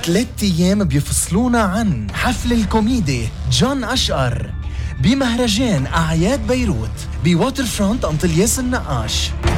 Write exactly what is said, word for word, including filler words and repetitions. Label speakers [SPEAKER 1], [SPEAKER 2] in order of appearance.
[SPEAKER 1] ثلاث أيام بيفصلونا عن حفل الكوميدي جون أشقر بمهرجان أعياد بيروت بواتر فرونت أنطلياس النقاش.